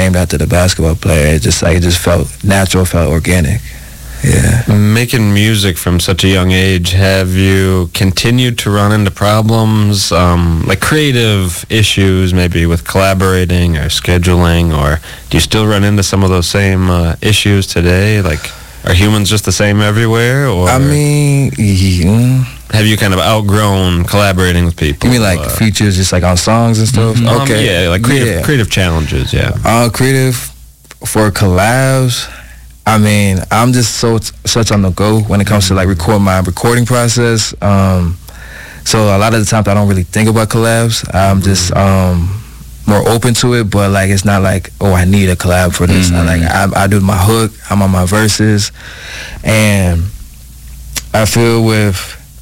named after the basketball player. It just felt natural, felt organic. Yeah. Making music from such a young age, have you continued to run into problems, like creative issues, maybe with collaborating or scheduling, or do you still run into some of those same issues today? Like, are humans just the same everywhere, or? I mean, have you kind of outgrown collaborating with people? You mean like features just like on songs and stuff? Okay. Yeah, like creative challenges, yeah. Creative for collabs, I mean, I'm just such on the go when it comes to like my recording process. So a lot of the times I don't really think about collabs. I'm just more open to it, but like it's not like, oh, I need a collab for this. I do my hook, I'm on my verses, and I feel with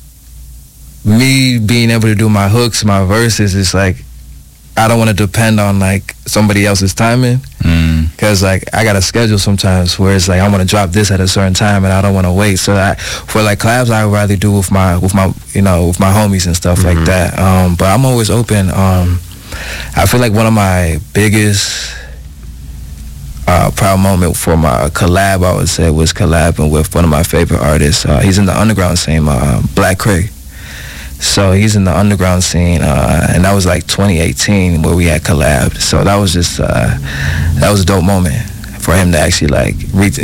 me being able to do my hooks, my verses, it's like I don't want to depend on like somebody else's timing, because like I got a schedule sometimes where it's like I want to drop this at a certain time and I don't want to wait. So for like collabs, I would rather do with my with my homies and stuff like that. But I'm always open. I feel like one of my biggest proud moment for my collab, I would say, was collabing with one of my favorite artists. He's in the underground scene, Black Cray. So he's in the underground scene, and that was like 2018 where we had collabed. So that was just that was a dope moment for him to actually like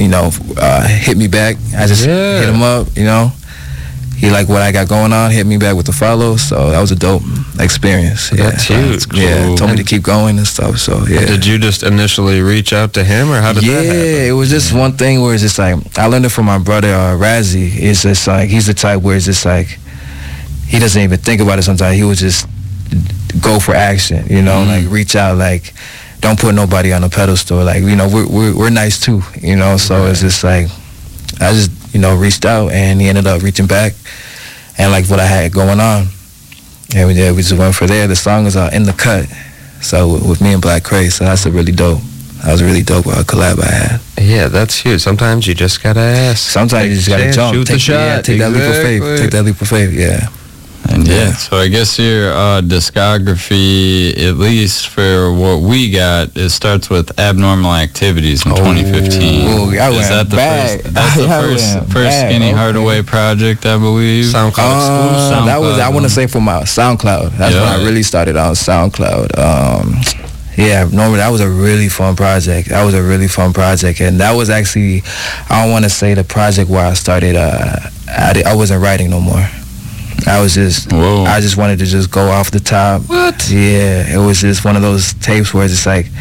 hit me back. I just hit him up, He liked what I got going on, hit me back with the follow. So that was a dope experience. Yeah, that's huge. Cool. Yeah, told me to keep going and stuff. So yeah. Did you just initially reach out to him, or how did that happen? Yeah, it was just one thing where it's just like I learned it from my brother Razzie. It's just like he's the type where it's just like he doesn't even think about it sometimes. He would just go for action, like reach out, like don't put nobody on a pedestal. Like, we're nice too, so it's just like, I just, reached out and he ended up reaching back and like what I had going on. And we just went for there. The song was In the Cut. So with me and Black Cray, so that was a really dope collab I had. Yeah, that's huge. Sometimes you just gotta ask. Sometimes you just gotta jump. Shoot the shot. Take that leap of faith. Take that leap of faith, yeah. And so I guess your discography, at least for what we got, it starts with Abnormal Activities in 2015. Oh, Is that the first Skinny Hardaway project, I believe? SoundCloud. That was, I want to say, for my SoundCloud. That's when I really started on SoundCloud. Normally that was a really fun project. And that was actually, I don't want to say the project where I started. I wasn't writing no more. I just wanted to just go off the top. What? Yeah, it was just one of those tapes where it's just like,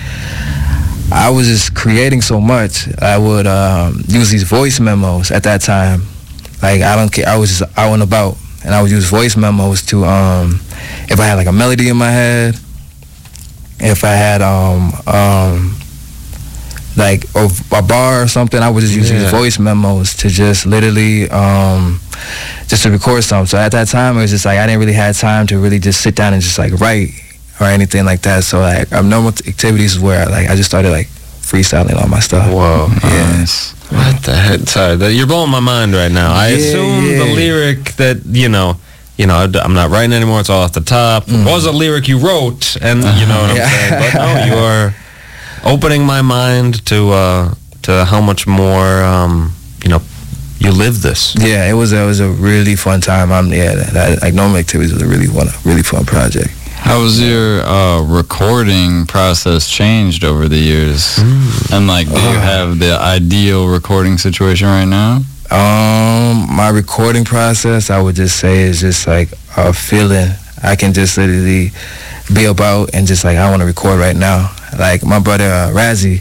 I was just creating so much. I would use these voice memos at that time. Like, I don't care, I was just out and about, and I would use voice memos to, if I had like a melody in my head, if I had like a bar or something, I would just use these voice memos to just literally just to record something. So at that time, it was just like I didn't really have time to really just sit down and just like write or anything like that. So like Abnormal Activities is where like I just started like freestyling all my stuff. Whoa. Yes. What the heck? Sorry, you're blowing my mind right now. I assume the lyric that, I'm not writing anymore, it's all off the top, was a lyric you wrote, and you know what I'm saying? But no, you are opening my mind to how much more, you live this. Yeah, it was a really fun time. Like Normal Activities was a really fun project. How was your recording process changed over the years? And like, do you have the ideal recording situation right now? My recording process, I would just say, is just like a feeling. I can just literally be about and just like, I want to record right now. Like my brother Razzie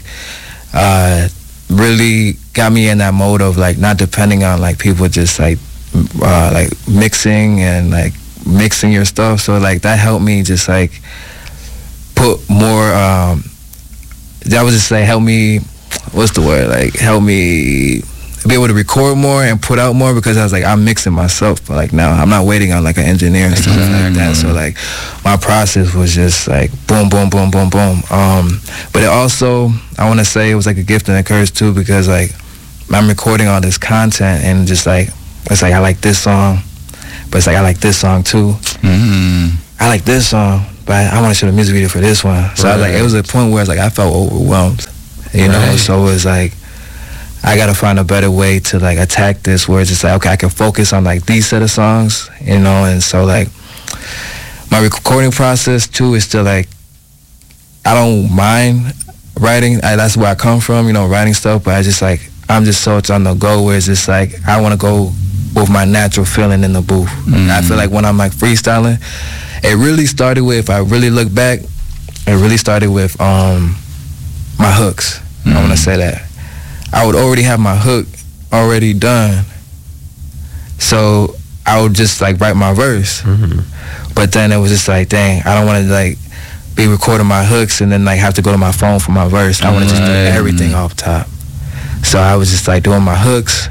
really got me in that mode of like not depending on like people just like mixing and like mixing your stuff. So like that helped me just like put more that was just like help me, what's the word, like help me be able to record more and put out more, because I was like, I'm mixing myself, but like now I'm not waiting on like an engineer and stuff like that. So like my process was just like boom, boom, boom, boom, boom. But it also, I want to say, it was like a gift and a curse too, because like I'm recording all this content and just like, it's like I like this song, but it's like I like this song too. I like this song, but I want to shoot a music video for this one. So I was like, it was a point where it's like I felt overwhelmed, you know. So it was like I gotta find a better way to like attack this, where it's just like, okay, I can focus on like these set of songs, you know. And so like my recording process too is still like, I don't mind writing. That's where I come from, you know, writing stuff. But I just like, I'm just so on the go where it's just like I want to go with my natural feeling in the booth. I feel like when I'm like freestyling, it really started with, if I really look back, it really started with my hooks. I want to say that. I would already have my hook already done, so I would just like write my verse. But then it was just like, dang, I don't want to like be recording my hooks and then like have to go to my phone for my verse. I want to just do everything off top. So I was just like doing my hooks.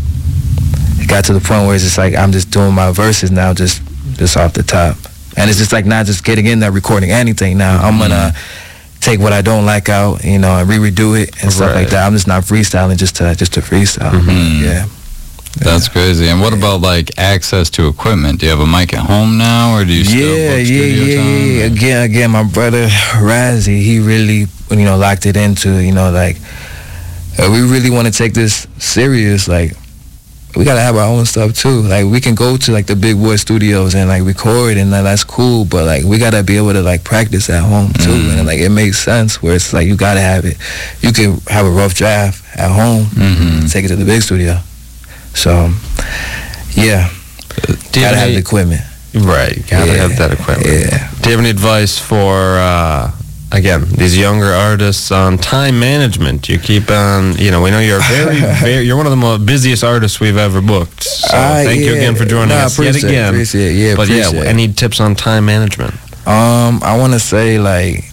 It got to the point where it's just like I'm just doing my verses now, just off the top. And it's just like not just getting in there recording anything now. I'm gonna take what I don't like out, you know, and redo it and stuff like that. I'm just not freestyling just to freestyle. Yeah. That's crazy. And what about like access to equipment? Do you have a mic at home now, or do you still book studio time? Again, my brother Razzie, he really, you know, locked it into, you know, like we really want to take this serious. Like we gotta have our own stuff too. Like we can go to like the big boy studios and like record, and that's cool. But like we gotta be able to like practice at home too, and like it makes sense where it's like you gotta have it. You can have a rough draft at home, take it to the big studio. So yeah, gotta have the equipment. Right, gotta have that equipment. Yeah. Do you have any advice for again, these younger artists on time management? You keep on, you know, we know you're very, you're one of the most busiest artists we've ever booked. So thank you again for joining us yet again. Any tips on time management? I want to say like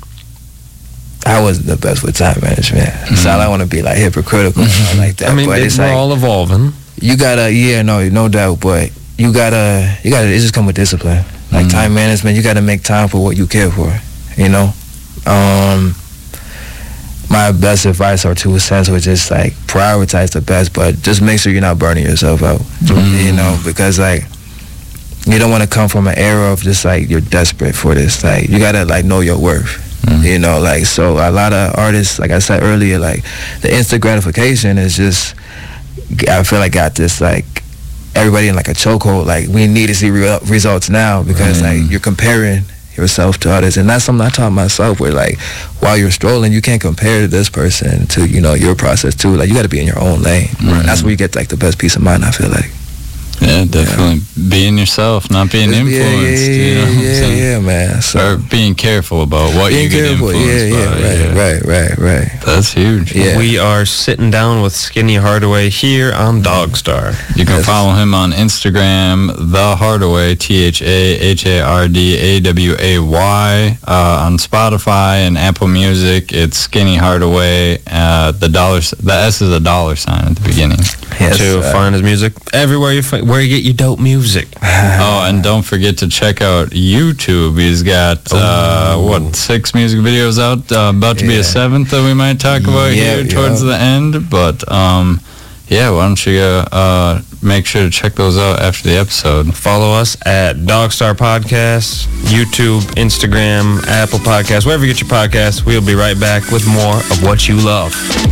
I wasn't the best with time management, so I don't want to be like hypocritical like that. I mean, but it's we're like, all evolving. You gotta, no doubt, but you gotta. It just come with discipline. Like time management, you gotta make time for what you care for. You know. My best advice or 2 cents was just like prioritize the best, but just make sure you're not burning yourself out. You know, because like you don't want to come from an era of just like you're desperate for this. Like you gotta like know your worth. You know, like so a lot of artists, like I said earlier, like the instant gratification is just, I feel like got this like everybody in like a chokehold. Like we need to see results now because like you're comparing yourself to others, and that's something I taught myself, where like while you're strolling you can't compare this person to, you know, your process too. Like you got to be in your own lane. That's where you get like the best peace of mind, I feel like. Yeah, definitely. Being yourself, not being influenced. You know what I'm saying? Yeah, man. So, or being careful about what you get influenced by. Right. That's huge. Yeah. We are sitting down with Skinny Hardaway here on Dogstar. You can follow him on Instagram, The Hardaway, THAHARDAWAY. On Spotify and Apple Music, it's Skinny Hardaway. The S is a $sign at the beginning. Yes, to find his music everywhere where you get your dope music. Oh, and don't forget to check out YouTube. He's got 6 music videos out, about to be a 7th that we might talk about here towards the end. But why don't you make sure to check those out after the episode. Follow us at Dogstar Podcast, YouTube, Instagram, Apple Podcasts, wherever you get your podcasts. We'll be right back with more of what you love.